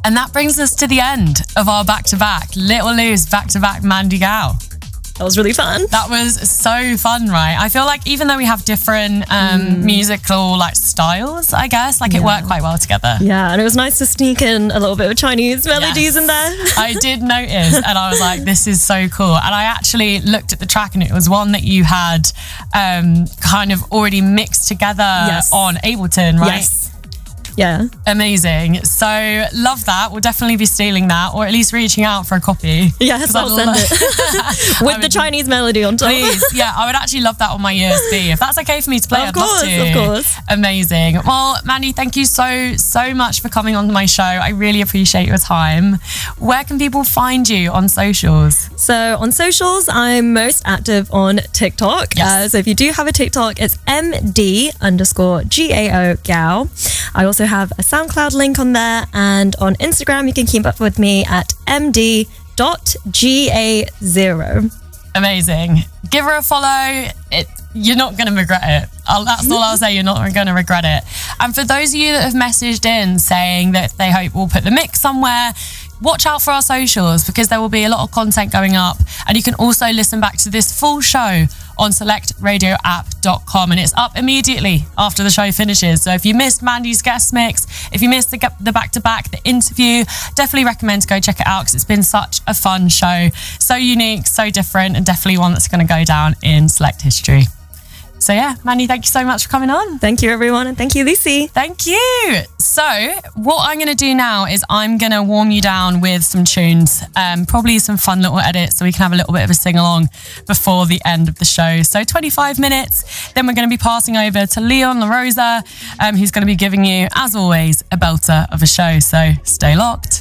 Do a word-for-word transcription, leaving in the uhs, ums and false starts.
And that brings us to the end of our back-to-back. Little Lou's back-to-back Mandy Gao. That was really fun. That was so fun, right? I feel like even though we have different um, mm. musical like styles, I guess, like yeah. it worked quite well together. Yeah, and it was nice to sneak in a little bit of Chinese melodies yes. in there. I did notice, and I was like, this is so cool. And I actually looked at the track, and it was one that you had um, kind of already mixed together yes. on Ableton, right? Yes. Yeah. Amazing. So love that. We'll definitely be stealing that, or at least reaching out for a copy. Yes, I'll send it. With the Chinese melody on top. Please. Yeah, I would actually love that on my U S B. If that's okay for me to play, of I'd course, love to. Of course. Amazing. Well, Mandy, thank you so, so much for coming on my show. I really appreciate your time. Where can people find you on socials? So on socials, I'm most active on TikTok. Yes. Uh, so if you do have a TikTok, it's M D underscore G A O Gao. I also have a SoundCloud link on there, and on Instagram you can keep up with me at M D dot G A zero. Amazing. Give her a follow. It, you're not going to regret it. I'll, that's all I'll say. You're not going to regret it. And for those of you that have messaged in saying that they hope we'll put the mix somewhere, watch out for our socials, because there will be a lot of content going up, and you can also listen back to this full show on select radio app dot com, and it's up immediately after the show finishes. So if you missed Mandy's guest mix, if you missed the, the back-to-back, the interview, definitely recommend to go check it out, because it's been such a fun show. So unique, so different, and definitely one that's going to go down in Select history. So yeah, Mandy, thank you so much for coming on. Thank you, everyone, and thank you, Lucy. Thank you. So what I'm going to do now is I'm going to warm you down with some tunes, um, probably some fun little edits, so we can have a little bit of a sing-along before the end of the show. So twenty-five minutes, then we're going to be passing over to Leon La Rosa, um, who's going to be giving you, as always, a belter of a show. So stay locked.